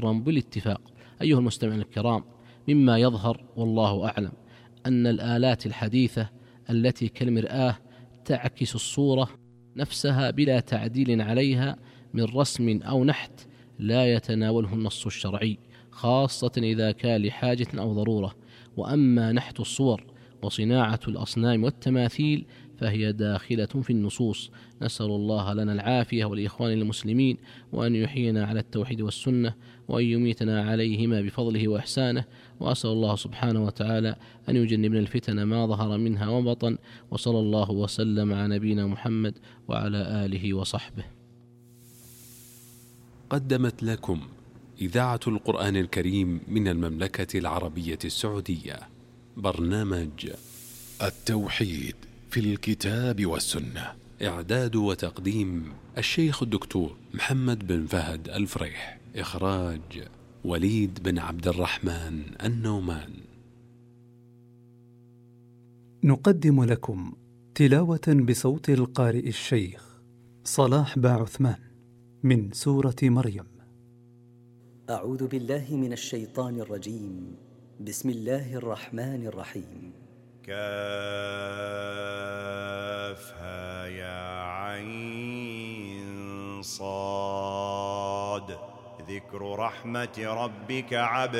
محرم بالاتفاق. أيها المستمعون الكرام، مما يظهر والله أعلم أن الآلات الحديثة التي كالمرآة تعكس الصورة نفسها بلا تعديل عليها من رسم أو نحت لا يتناوله النص الشرعي، خاصة إذا كان لحاجة أو ضرورة. وأما نحت الصور وصناعة الأصنام والتماثيل فهي داخلة في النصوص. نسأل الله لنا العافية والإخوان المسلمين، وأن يحيينا على التوحيد والسنة، وأن يميتنا عليهما بفضله وإحسانه. وأسأل الله سبحانه وتعالى أن يجنبنا الفتن ما ظهر منها وبطن، وصلى الله وسلم على نبينا محمد وعلى آله وصحبه. قدمت لكم إذاعة القرآن الكريم من المملكة العربية السعودية برنامج التوحيد في الكتاب والسنة. إعداد وتقديم الشيخ الدكتور محمد بن فهد الفريح. إخراج وليد بن عبد الرحمن النومان. نقدم لكم تلاوة بصوت القارئ الشيخ صلاح باعثمان من سورة مريم. أعوذ بالله من الشيطان الرجيم. بسم الله الرحمن الرحيم. كافها يا عين صاد. ذكر رحمة ربك عبده